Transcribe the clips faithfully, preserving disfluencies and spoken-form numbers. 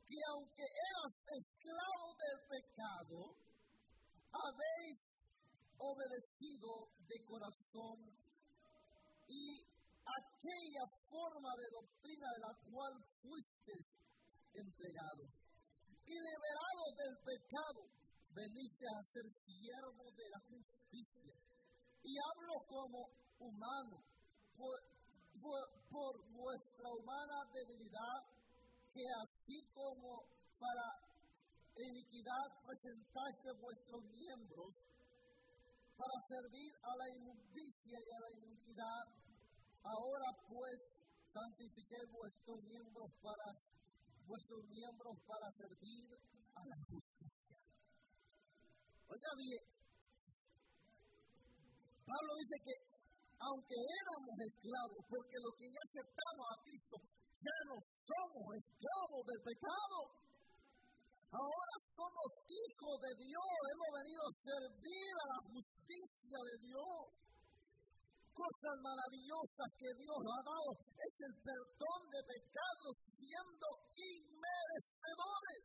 que aunque eras esclavo del pecado, habéis obedecido de corazón y aquella forma de doctrina de la cual fuiste entregado. Y liberado del pecado, veniste a ser siervo de la justicia. Y hablo como humano, por, por, por vuestra humana debilidad, que así como para iniquidad presentaste vuestros miembros, para servir a la inmundicia y a la iniquidad, ahora pues santifiqué vuestros miembros para vuestros miembros para servir a la justicia. Oiga bien, Pablo dice que aunque éramos esclavos, porque los que ya aceptamos a Cristo, ya no somos esclavos del pecado. Ahora somos hijos de Dios, hemos venido a servir a la justicia de Dios. Cosas maravillosas que Dios ha dado es el perdón de pecados siendo inmerecedores.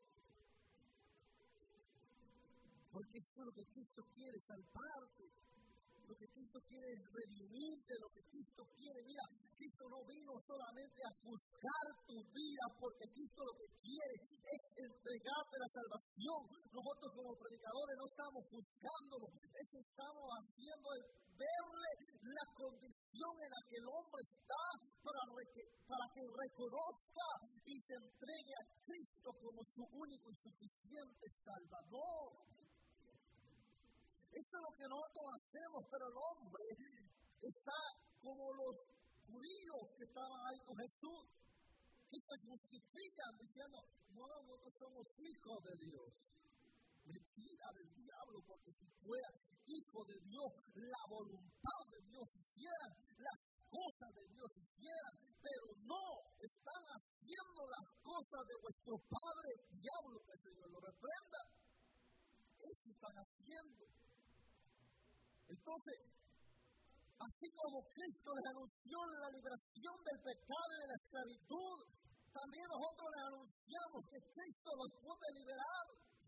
Porque eso es lo que Cristo quiere, salvarte. Lo que Cristo quiere es redimirte, lo que Cristo quiere. Mira, Cristo no vino solamente a juzgar tu vida, porque Cristo lo que quiere es entregarte la salvación. Nosotros como predicadores no estamos juzgándolo, es estamos haciendo el verle la condición en la que el hombre está para, re- para que reconozca y se entregue a Cristo como su único y suficiente Salvador. Eso es lo que nosotros hacemos, pero el hombre está como los judíos que estaban ahí con Jesús, que se justifican diciendo, no, nosotros somos hijos de Dios. Mentira del diablo, porque si fuera hijo de Dios, la voluntad de Dios hiciera, las cosas de Dios hiciera, pero no, están haciendo las cosas de vuestro padre diablo, que el Señor lo reprenda. Eso están haciendo. Entonces, así como Cristo les anunció la liberación del pecado y de la esclavitud, también nosotros les anunciamos que Cristo los puede liberar,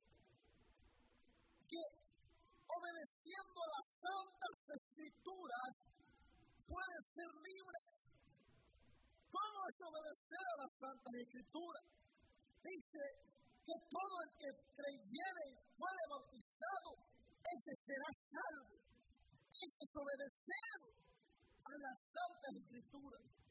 que obedeciendo a las santas escrituras pueden ser libres. ¿Cómo es obedecer a las santas escrituras? Dice que todo el que creyere y fuere bautizado, ese será salvo. Eso es obedecer a las santas escrituras.